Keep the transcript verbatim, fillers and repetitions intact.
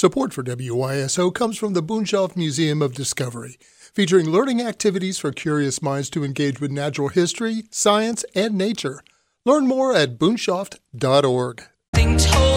Support for W Y S O comes from the Boonshoft Museum of Discovery, featuring learning activities for curious minds to engage with natural history, science, and nature. Learn more at boonshoft dot org.